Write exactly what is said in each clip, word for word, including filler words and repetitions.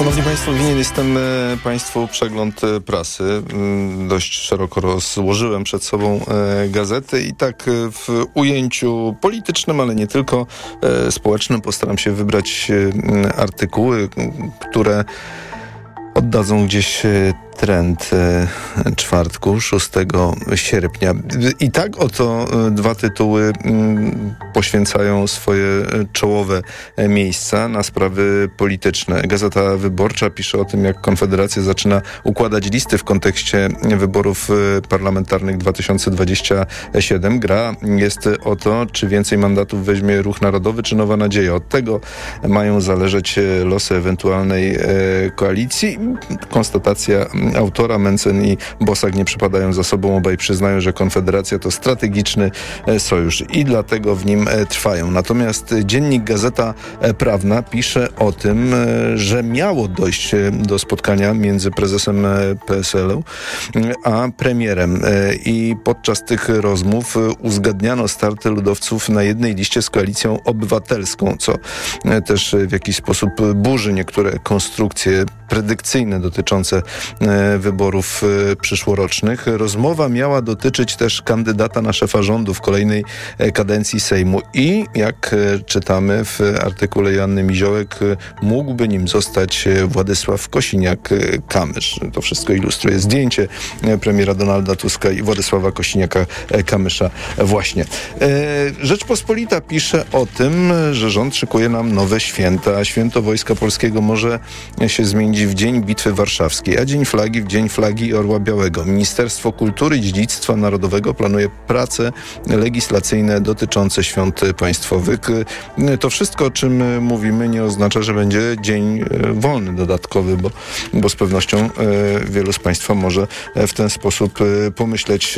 Szanowni Państwo, winien jestem Państwu przegląd prasy. Dość szeroko rozłożyłem przed sobą gazety i tak w ujęciu politycznym, ale nie tylko społecznym postaram się wybrać artykuły, które oddadzą gdzieś trend czwartku, szóstego sierpnia. I tak oto dwa tytuły poświęcają swoje czołowe miejsca na sprawy polityczne. Gazeta Wyborcza pisze o tym, jak Konfederacja zaczyna układać listy w kontekście wyborów parlamentarnych dwa tysiące dwudziestego siódmego. Gra jest o to, czy więcej mandatów weźmie Ruch Narodowy, czy Nowa Nadzieja. Od tego mają zależeć losy ewentualnej koalicji. Konstatacja autora. Mencen i Bosak nie przypadają za sobą. Obaj przyznają, że Konfederacja to strategiczny sojusz i dlatego w nim trwają. Natomiast dziennik Gazeta Prawna pisze o tym, że miało dojść do spotkania między prezesem P S L-u a premierem. I podczas tych rozmów uzgadniano starty ludowców na jednej liście z Koalicją Obywatelską, co też w jakiś sposób burzy niektóre konstrukcje predykcyjne dotyczące wyborów przyszłorocznych. Rozmowa miała dotyczyć też kandydata na szefa rządu w kolejnej kadencji Sejmu i jak czytamy w artykule Joanny Miziołek, mógłby nim zostać Władysław Kosiniak-Kamysz. To wszystko ilustruje zdjęcie premiera Donalda Tuska i Władysława Kosiniaka-Kamysza właśnie. Rzeczpospolita pisze o tym, że rząd szykuje nam nowe święta. Święto Wojska Polskiego może się zmienić w Dzień Bitwy Warszawskiej, a Dzień Flagi w Dzień Flagi Orła Białego. Ministerstwo Kultury i Dziedzictwa Narodowego planuje prace legislacyjne dotyczące świąt państwowych. To wszystko, o czym mówimy, nie oznacza, że będzie dzień wolny dodatkowy, bo, bo z pewnością wielu z Państwa może w ten sposób pomyśleć.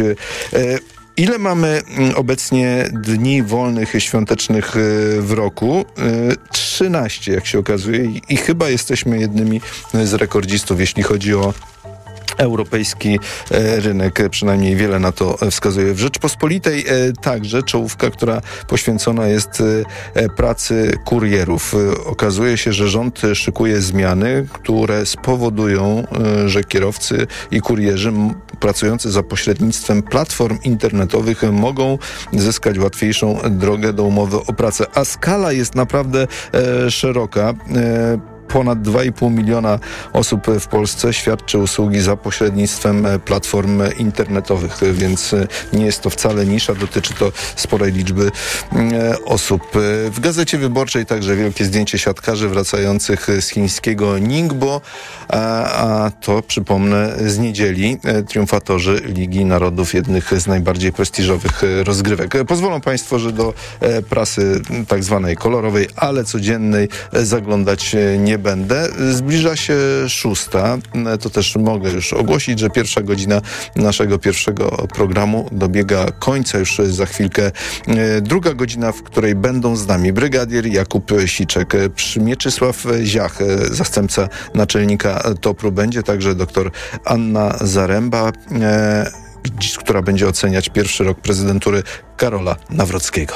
Ile mamy obecnie dni wolnych i świątecznych w roku? trzynaście, jak się okazuje, i chyba jesteśmy jednymi z rekordzistów, jeśli chodzi o europejski rynek, przynajmniej wiele na to wskazuje. W Rzeczpospolitej także czołówka, która poświęcona jest pracy kurierów. Okazuje się, że rząd szykuje zmiany, które spowodują, że kierowcy i kurierzy pracujący za pośrednictwem platform internetowych mogą zyskać łatwiejszą drogę do umowy o pracę. A skala jest naprawdę szeroka. Ponad dwa i pół miliona osób w Polsce świadczy usługi za pośrednictwem platform internetowych, więc nie jest to wcale nisza, dotyczy to sporej liczby osób. W Gazecie Wyborczej także wielkie zdjęcie siatkarzy wracających z chińskiego Ningbo, a, a to, przypomnę, z niedzieli triumfatorzy Ligi Narodów, jednych z najbardziej prestiżowych rozgrywek. Pozwolą Państwo, że do prasy tak zwanej kolorowej, ale codziennej zaglądać nie będę. Zbliża się szósta. To też mogę już ogłosić, że pierwsza godzina naszego pierwszego programu dobiega końca już za chwilkę. Druga godzina, w której będą z nami brygadier Jakub Siczek, Mieczysław Ziach, zastępca naczelnika topru, będzie także doktor Anna Zaręba, e, która będzie oceniać pierwszy rok prezydentury Karola Nawrockiego.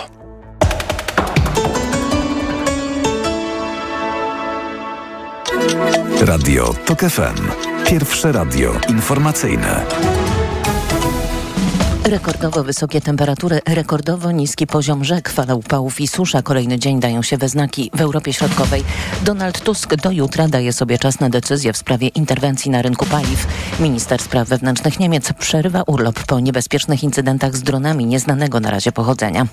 Radio TOK F M. Pierwsze radio informacyjne. Rekordowo wysokie temperatury, rekordowo niski poziom rzek, fala upałów i susza. Kolejny dzień dają się we znaki w Europie Środkowej. Donald Tusk do jutra daje sobie czas na decyzję w sprawie interwencji na rynku paliw. Minister spraw wewnętrznych Niemiec przerywa urlop po niebezpiecznych incydentach z dronami nieznanego na razie pochodzenia.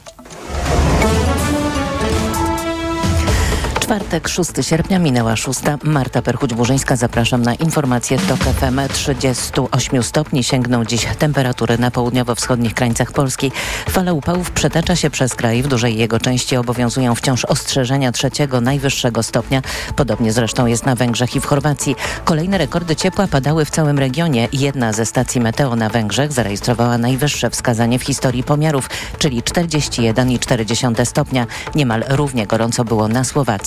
Czwartek, szóstego sierpnia, minęła szósta. Marta Perchuć-Burzyńska, zapraszam na informacje TOK F M. trzydzieści osiem stopni sięgną dziś temperatury na południowo-wschodnich krańcach Polski. Fala upałów przetacza się przez kraj. W dużej jego części obowiązują wciąż ostrzeżenia trzeciego, najwyższego stopnia. Podobnie zresztą jest na Węgrzech i w Chorwacji. Kolejne rekordy ciepła padały w całym regionie. Jedna ze stacji meteo na Węgrzech zarejestrowała najwyższe wskazanie w historii pomiarów, czyli czterdzieści jeden i cztery dziesiąte stopnia. Niemal równie gorąco było na Słowacji.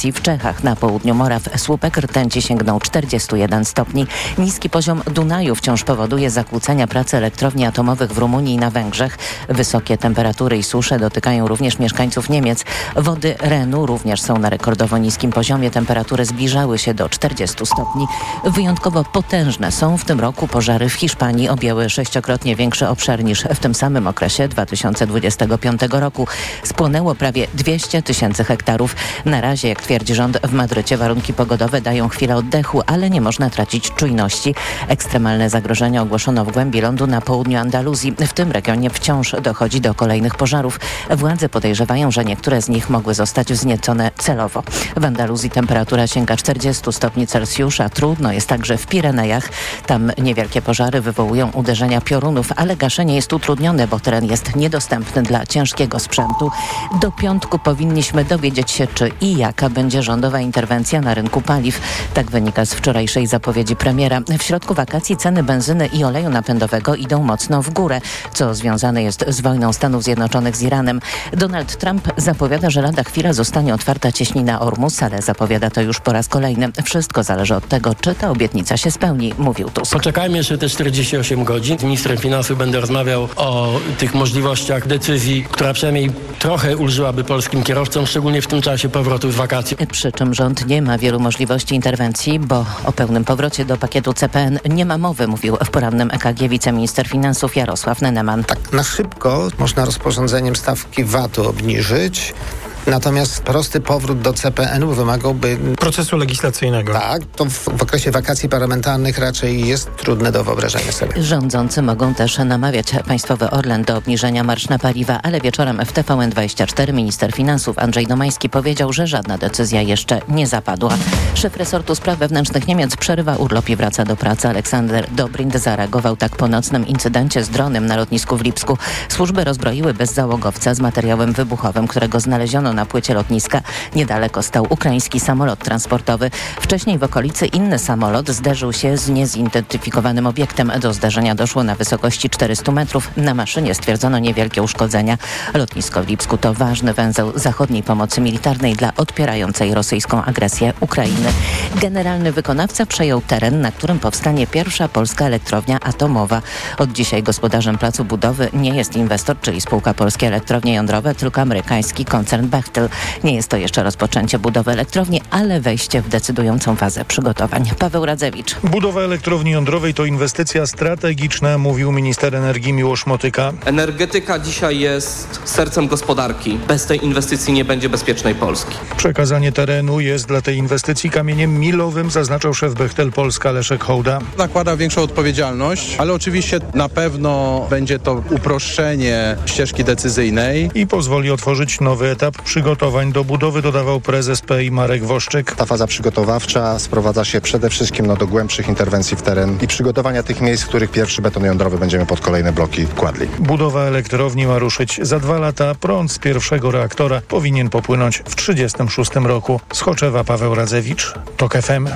Rosji, w Czechach. Na południu Moraw słupek rtęci sięgnął czterdzieści jeden stopni. Niski poziom Dunaju wciąż powoduje zakłócenia pracy elektrowni atomowych w Rumunii i na Węgrzech. Wysokie temperatury i susze dotykają również mieszkańców Niemiec. Wody Renu również są na rekordowo niskim poziomie. Temperatury zbliżały się do czterdziestu stopni. Wyjątkowo potężne są w tym roku pożary w Hiszpanii. Objęły sześciokrotnie większy obszar niż w tym samym okresie dwa tysiące dwudziestego piątego roku. Spłonęło prawie dwieście tysięcy hektarów. Na razie, jak twierdzi rząd w Madrycie, warunki pogodowe dają chwilę oddechu, ale nie można tracić czujności. Ekstremalne zagrożenie ogłoszono w głębi lądu na południu Andaluzji. W tym regionie wciąż dochodzi do kolejnych pożarów. Władze podejrzewają, że niektóre z nich mogły zostać wzniecone celowo. W Andaluzji temperatura sięga czterdziestu stopni Celsjusza. Trudno jest także w Pirenejach. Tam niewielkie pożary wywołują uderzenia piorunów, ale gaszenie jest utrudnione, bo teren jest niedostępny dla ciężkiego sprzętu. Do piątku powinniśmy dowiedzieć się, czy i jaka będzie rządowa interwencja na rynku paliw. Tak wynika z wczorajszej zapowiedzi premiera. W środku wakacji ceny benzyny i oleju napędowego idą mocno w górę, co związane jest z wojną Stanów Zjednoczonych z Iranem. Donald Trump zapowiada, że lada chwila zostanie otwarta cieśnina Ormus, ale zapowiada to już po raz kolejny. Wszystko zależy od tego, czy ta obietnica się spełni, mówił Tusk. Poczekajmy jeszcze te czterdzieści osiem godzin. Z ministrem finansów będę rozmawiał o tych możliwościach decyzji, która przynajmniej trochę ulżyłaby polskim kierowcom, szczególnie w tym czasie powrotu z wakacji. Przy czym rząd nie ma wielu możliwości interwencji, bo o pełnym powrocie do pakietu C P N nie ma mowy, mówił w porannym E K G wiceminister finansów Jarosław Neneman. Tak na szybko można rozporządzeniem stawki V A T-u obniżyć. Natomiast prosty powrót do C P N-u wymagałby procesu legislacyjnego. Tak, to w, w okresie wakacji parlamentarnych raczej jest trudne do wyobrażenia sobie. Rządzący mogą też namawiać Państwowy Orlen do obniżenia marż na paliwa, ale wieczorem w T V N dwadzieścia cztery minister finansów Andrzej Domański powiedział, że żadna decyzja jeszcze nie zapadła. Szef resortu spraw wewnętrznych Niemiec przerywa urlop i wraca do pracy. Aleksander Dobrindt zareagował tak po nocnym incydencie z dronem na lotnisku w Lipsku. Służby rozbroiły bezzałogowca z materiałem wybuchowym, którego znaleziono na płycie lotniska. Niedaleko stał ukraiński samolot transportowy. Wcześniej w okolicy inny samolot zderzył się z niezidentyfikowanym obiektem. Do zdarzenia doszło na wysokości czterystu metrów. Na maszynie stwierdzono niewielkie uszkodzenia. Lotnisko w Lipsku to ważny węzeł zachodniej pomocy militarnej dla odpierającej rosyjską agresję Ukrainy. Generalny wykonawca przejął teren, na którym powstanie pierwsza polska elektrownia atomowa. Od dzisiaj gospodarzem placu budowy nie jest inwestor, czyli spółka Polskie Elektrownie Jądrowe, tylko amerykański koncern Bechtel. Nie jest to jeszcze rozpoczęcie budowy elektrowni, ale wejście w decydującą fazę przygotowań. Paweł Radzewicz. Budowa elektrowni jądrowej to inwestycja strategiczna, mówił minister energii Miłosz Motyka. Energetyka dzisiaj jest sercem gospodarki. Bez tej inwestycji nie będzie bezpiecznej Polski. Przekazanie terenu jest dla tej inwestycji kamieniem milowym, zaznaczał szef Bechtel Polska Leszek Hołda. Nakłada większą odpowiedzialność, ale oczywiście na pewno będzie to uproszczenie ścieżki decyzyjnej. I pozwoli otworzyć nowy etap przygotowań do budowy, dodawał prezes P I Marek Woszczyk. Ta faza przygotowawcza sprowadza się przede wszystkim no, do głębszych interwencji w teren i przygotowania tych miejsc, w których pierwszy beton jądrowy będziemy pod kolejne bloki kładli. Budowa elektrowni ma ruszyć za dwa lata. Prąd z pierwszego reaktora powinien popłynąć w trzydziestym szóstym roku. Z Choczewa Paweł Radzewicz, TOK F M.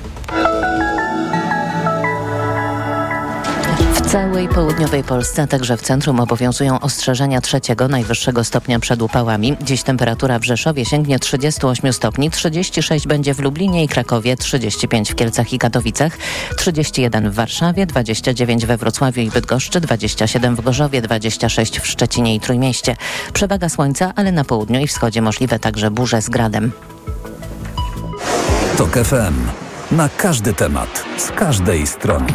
W całej południowej Polsce, a także w centrum obowiązują ostrzeżenia trzeciego, najwyższego stopnia przed upałami. Dziś temperatura w Rzeszowie sięgnie trzydziestu ośmiu stopni, trzydzieści sześć będzie w Lublinie i Krakowie, trzydzieści pięć w Kielcach i Katowicach, trzydzieści jeden w Warszawie, dwadzieścia dziewięć we Wrocławiu i Bydgoszczy, dwadzieścia siedem w Gorzowie, dwadzieścia sześć w Szczecinie i Trójmieście. Przewaga słońca, ale na południu i wschodzie możliwe także burze z gradem. TOK F M. Na każdy temat, z każdej strony.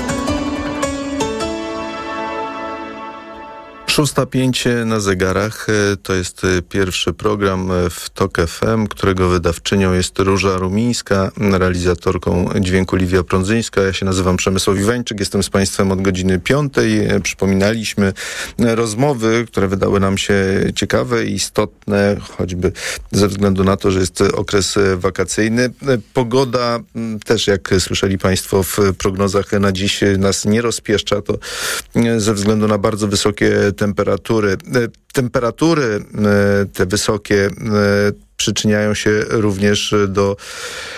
szósta pięć na zegarach. To jest pierwszy program w TOK F M, którego wydawczynią jest Róża Rumińska, realizatorką dźwięku Liwia Prądzyńska. Ja się nazywam Przemysław Iwańczyk, jestem z Państwem od godziny piątej. Przypominaliśmy rozmowy, które wydały nam się ciekawe i istotne, choćby ze względu na to, że jest okres wakacyjny. Pogoda też, jak słyszeli Państwo w prognozach na dziś, nas nie rozpieszcza. To ze względu na bardzo wysokie temperatury. Temperatury te wysokie przyczyniają się również do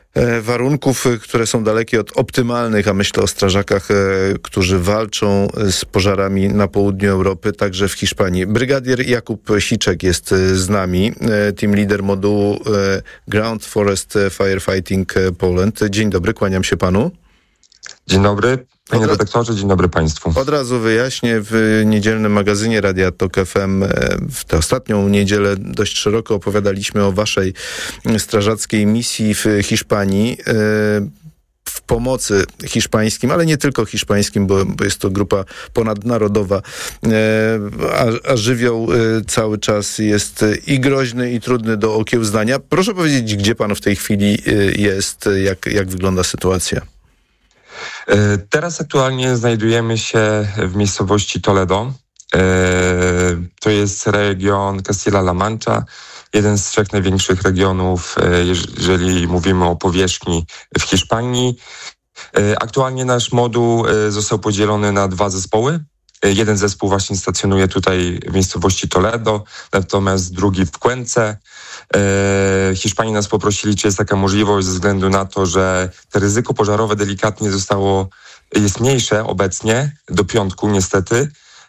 warunków, które są dalekie od optymalnych, a myślę o strażakach, którzy walczą z pożarami na południu Europy, także w Hiszpanii. Brygadier Jakub Siczek jest z nami, team leader modułu Ground Forest Firefighting Poland. Dzień dobry, kłaniam się panu. Dzień dobry, panie Od... redaktorze, dzień dobry państwu. Od razu wyjaśnię, w niedzielnym magazynie Radia Tok F M w tę ostatnią niedzielę dość szeroko opowiadaliśmy o waszej strażackiej misji w Hiszpanii, w pomocy hiszpańskim, ale nie tylko hiszpańskim, bo, bo jest to grupa ponadnarodowa, a, a żywioł cały czas jest i groźny, i trudny do okiełznania. Proszę powiedzieć, gdzie pan w tej chwili jest, jak, jak wygląda sytuacja? Teraz aktualnie znajdujemy się w miejscowości Toledo. To jest region Castilla-La Mancha, jeden z trzech największych regionów, jeżeli mówimy o powierzchni w Hiszpanii. Aktualnie nasz moduł został podzielony na dwa zespoły. Jeden zespół właśnie stacjonuje tutaj w miejscowości Toledo, natomiast drugi w Cuence. Hiszpanie nas poprosili, czy jest taka możliwość ze względu na to, że to ryzyko pożarowe delikatnie zostało, jest mniejsze obecnie, do piątku niestety.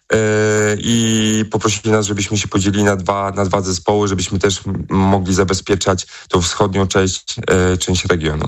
I poprosili nas, żebyśmy się podzielili na dwa, na dwa zespoły, żebyśmy też mogli zabezpieczać tą wschodnią część, część regionu.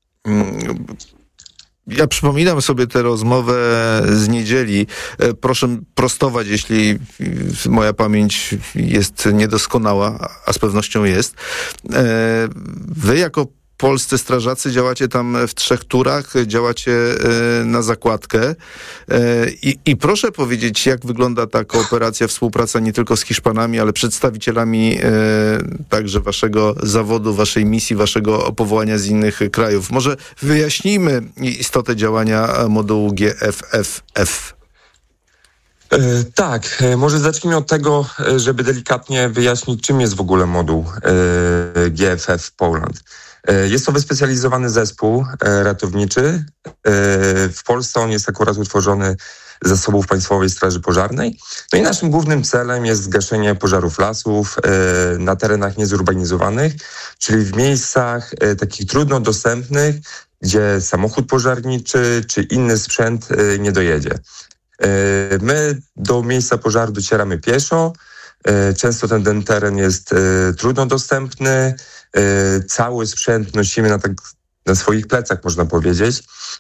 Ja przypominam sobie tę rozmowę z niedzieli. Proszę prostować, jeśli moja pamięć jest niedoskonała, a z pewnością jest. Wy jako polscy strażacy działacie tam w trzech turach, działacie na zakładkę. I, I proszę powiedzieć, jak wygląda ta kooperacja, współpraca nie tylko z Hiszpanami, ale przedstawicielami także waszego zawodu, waszej misji, waszego powołania z innych krajów. Może wyjaśnijmy istotę działania modułu G F F F. E, tak, może zacznijmy od tego, żeby delikatnie wyjaśnić, czym jest w ogóle moduł e, G F F Poland. Jest to wyspecjalizowany zespół ratowniczy. W Polsce on jest akurat utworzony z zasobów Państwowej Straży Pożarnej. No i naszym głównym celem jest gaszenie pożarów lasów na terenach niezurbanizowanych, czyli w miejscach takich trudno dostępnych, gdzie samochód pożarniczy czy inny sprzęt nie dojedzie. My do miejsca pożaru docieramy pieszo. Często ten, ten teren jest trudno dostępny. Cały sprzęt nosimy na, tak, na swoich plecach, można powiedzieć.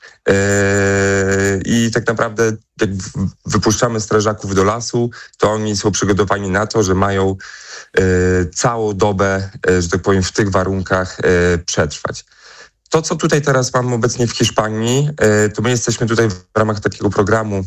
I tak naprawdę jak wypuszczamy strażaków do lasu, to oni są przygotowani na to, że mają całą dobę, że tak powiem, w tych warunkach przetrwać. To, co tutaj teraz mam obecnie w Hiszpanii, to my jesteśmy tutaj w ramach takiego programu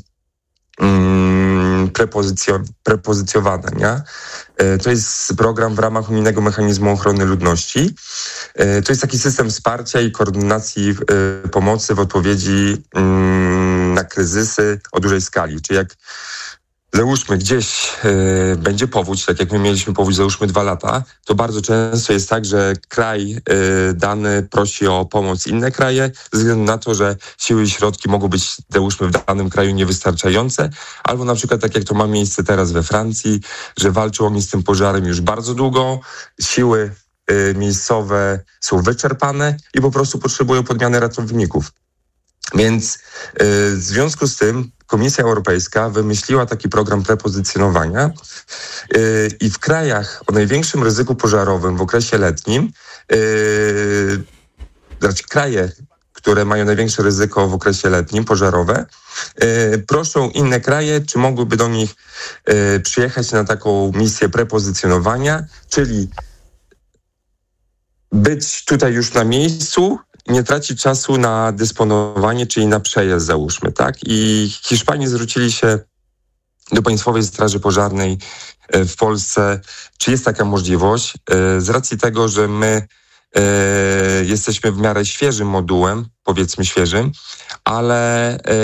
Prepozycjo, prepozycjowane, nie? To jest program w ramach Unijnego Mechanizmu Ochrony Ludności. To jest taki system wsparcia i koordynacji pomocy w odpowiedzi na kryzysy o dużej skali. Czyli jak załóżmy gdzieś y, będzie powódź, tak jak my mieliśmy powódź, załóżmy dwa lata, to bardzo często jest tak, że kraj y, dany prosi o pomoc inne kraje, ze względu na to, że siły i środki mogą być, załóżmy, w danym kraju niewystarczające, albo na przykład tak jak to ma miejsce teraz we Francji, że walczą oni z tym pożarem już bardzo długo, siły y, miejscowe są wyczerpane i po prostu potrzebują podmiany ratowników. Więc y, w związku z tym Komisja Europejska wymyśliła taki program prepozycjonowania yy, i w krajach o największym ryzyku pożarowym w okresie letnim, yy, znaczy kraje, które mają największe ryzyko w okresie letnim pożarowe, yy, proszą inne kraje, czy mogłyby do nich yy, przyjechać na taką misję prepozycjonowania, czyli być tutaj już na miejscu, nie tracić czasu na dysponowanie, czyli na przejazd, załóżmy, tak? I Hiszpanie zwrócili się do Państwowej Straży Pożarnej w Polsce, czy jest taka możliwość, z racji tego, że my jesteśmy w miarę świeżym modułem, powiedzmy świeżym, ale